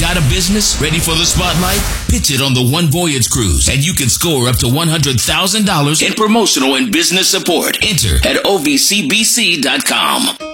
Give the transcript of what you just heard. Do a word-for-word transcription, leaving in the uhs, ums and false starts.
Got a business ready for the spotlight? Pitch it on the One Voyage Cruise, and you can score up to one hundred thousand dollars in promotional and business support. Enter at O V C B C dot com.